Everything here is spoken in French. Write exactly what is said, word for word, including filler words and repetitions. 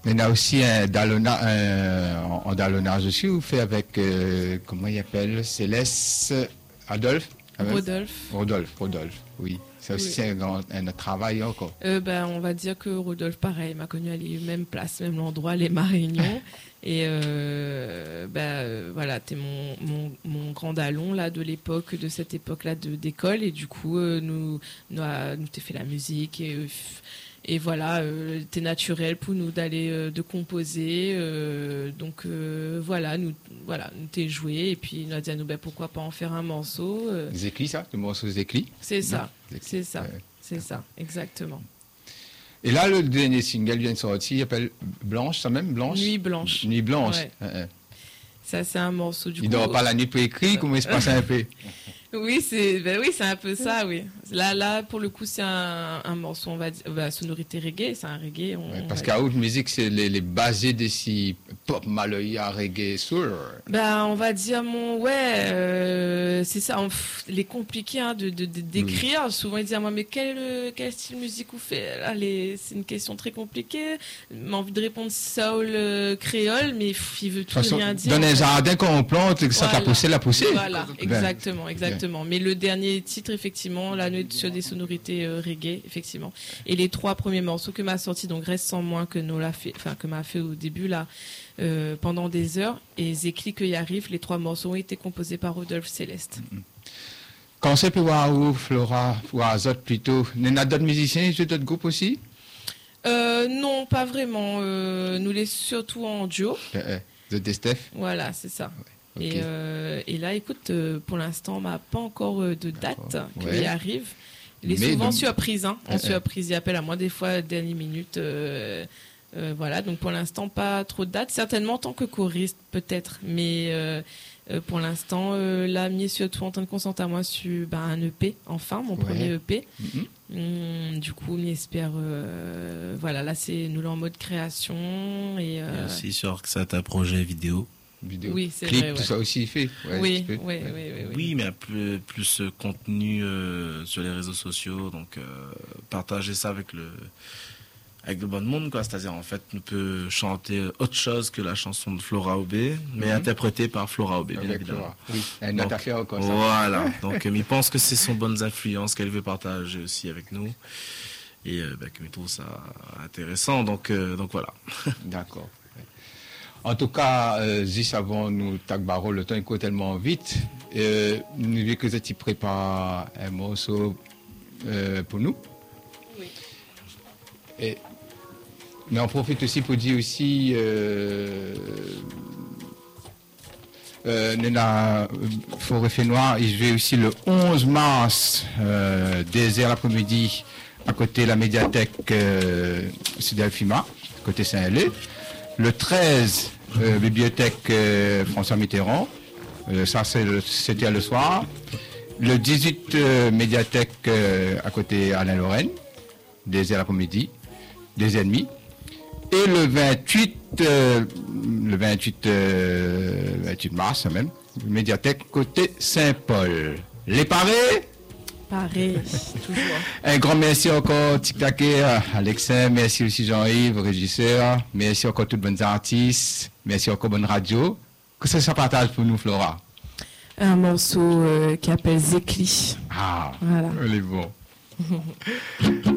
Il y a aussi un dallonnage, un, en dallonnage aussi, vous faites avec, euh, comment il appelle, Céleste, Adolphe Rodolphe. Rodolphe, Rodolphe, oui. C'est aussi oui. un, grand, un travail encore. Euh, ben, on va dire que Rodolphe, pareil, m'a connu à la même place, même endroit, les Réunion. Et euh, ben, voilà, t'es mon, mon, mon grand dallon là, de l'époque, de cette époque-là de, d'école. Et du coup, euh, nous, nous, nous t'es fait la musique. Et, euh, Et voilà, euh, t'es naturel pour nous d'aller euh, de composer. Euh, donc euh, voilà, nous voilà, nous t'es joué et puis il nous a dit à nous ben pourquoi pas en faire un morceau. Euh. Des éclis, ça, le morceau des éclis. C'est ça, c'est ça, ouais. c'est ça, exactement. Et là, le dernier single vient de sortir, il s'appelle Blanche, ça même Blanche. Nuit blanche. Nuit blanche. Ouais. Euh, euh. Ça c'est un morceau du il coup. Il dort pas la nuit pour écrire, comment il se passe un peu. Oui, c'est ben oui, c'est un peu ça, oui. Là, là, pour le coup, c'est un, un morceau, on va dire, bah, sonorité reggae, c'est un reggae. On, ouais, parce qu'à haute musique, c'est les, les basés des si pop maloya reggae soul. Bah, on va dire mon, ouais, euh, c'est ça. On, pff, les compliqués hein, de, de, de d'écrire. Oui. Souvent, ils disent à moi, mais quel quel style musique vous faites là, les, c'est une question très compliquée. J'ai envie de répondre soul euh, créole, mais pff, il veut tout façon, rien dire. Dans les jardins quand on plante, que ça voilà. t'a poussé, la poussée. Voilà, exactement, exactement. Mais le dernier titre, effectivement, la nuit sur des sonorités euh, reggae, effectivement. Et les trois premiers morceaux que m'a sorti, donc Reste sans moi, que nous l'a fait, enfin que m'a fait au début là, euh, pendant des heures, et Zekli que y arrive, les trois morceaux ont été composés par Rodolphe Céleste. Mm-hmm. Quand c'est pour où Flora ou Azot plutôt, il y a d'autres musiciens, d'autres groupes aussi? euh, Non, pas vraiment. Euh, nous les surtout en duo. Euh, euh, The Steph. Voilà, c'est ça. Ouais. Okay. Et, euh, et là, écoute, euh, pour l'instant, on n'a pas encore euh, de date qui ouais. arrive. Il est Mais souvent donc... surprise. Hein. En euh, surprise, il appelle à moi des fois dernière minute. Euh, euh, voilà, donc pour l'instant, pas trop de date. Certainement en tant que choriste, peut-être. Mais euh, euh, pour l'instant, euh, là, mis surtout en train de concentrer à moi sur ben, un E P, enfin, mon ouais. premier E P. Mm-hmm. Hum, du coup, on espère. Euh, voilà, là, c'est nous en mode création. Et, euh... et aussi sur que ça t'a projet vidéo. Vidéo. Oui, c'est clip, vrai, ouais. tout ça aussi fait. Ouais, oui, oui, oui, oui, oui. Oui, mais plus, plus contenu euh, sur les réseaux sociaux, donc euh, partager ça avec le, avec le bon monde, quoi. C'est-à-dire, en fait, on peut chanter autre chose que la chanson de Flora Obé, mais mm-hmm. interprétée par Flora Obé, bien évidemment. Oui, elle n'a qu'à faire comme ça. Voilà, donc il pense que c'est son bonnes influences qu'elle veut partager aussi avec nous. Et euh, bah, que je trouve ça intéressant, donc, euh, donc voilà. D'accord. En tout cas, euh, juste avant nous tagbaro, le temps court tellement vite. Euh, nous voulons que tu prépares un morceau euh, pour nous. Oui. Et, mais on profite aussi pour dire aussi, euh, euh, Nena Forêt Noir, il joue aussi le onze mars, euh, dix heures l'après-midi, à côté de la médiathèque euh, Sud-Alfima, côté Saint-Hélé. Le treize, euh, bibliothèque euh, François Mitterrand, euh, ça c'est le, c'était le soir. Le dix-huit, euh, médiathèque euh, à côté Alain Lorraine, des heures l'après-midi, des ennemis. Et le vingt-huit, euh, le vingt-huit, euh, vingt-huit mars même, médiathèque côté Saint-Paul. Les parés? Pareil, toujours. Un grand merci encore, Tic Taquet, Alexin, merci aussi Jean-Yves, régisseur, merci encore toutes bonnes artistes, merci encore bonne radio. Qu'est-ce que ça partage pour nous, Flora? Un morceau euh, qui s'appelle Zekli. Ah, voilà. elle est bon.